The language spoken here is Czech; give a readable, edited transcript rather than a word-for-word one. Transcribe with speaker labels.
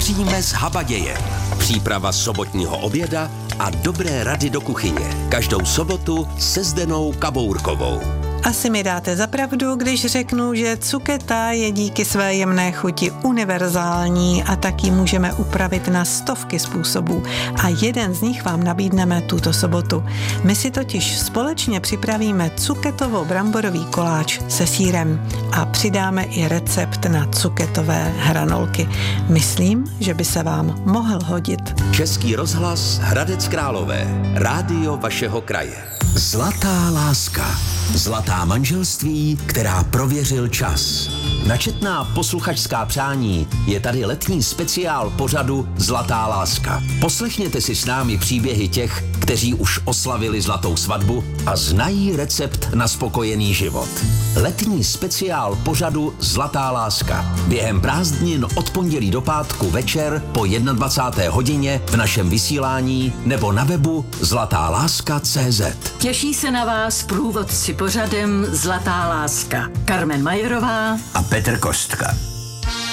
Speaker 1: Vaříme z habaděje. Příprava sobotního oběda a dobré rady do kuchyně. Každou sobotu se Zdenou Kabourkovou.
Speaker 2: Asi mi dáte za pravdu, když řeknu, že cuketa je díky své jemné chuti univerzální a tak ji můžeme upravit na stovky způsobů. A jeden z nich vám nabídneme tuto sobotu. My si totiž společně připravíme cuketovo-bramborový koláč se sýrem a přidáme i recept na cuketové hranolky. Myslím, že by se vám mohl hodit.
Speaker 1: Český rozhlas Hradec Králové. Rádio vašeho kraje. Zlatá láska. Zlatá manželství, která prověřil čas. Na četná posluchačská přání je tady letní speciál pořadu Zlatá láska. Poslechněte si s námi příběhy těch, kteří už oslavili zlatou svatbu a znají recept na spokojený život. Letní speciál pořadu Zlatá láska. Během prázdnin od pondělí do pátku večer po 21. hodině v našem vysílání nebo na webu zlatáláska.cz.
Speaker 3: Těší se na vás průvodci pořadem Zlatá láska. Carmen Majerová
Speaker 4: a Petr Kostka.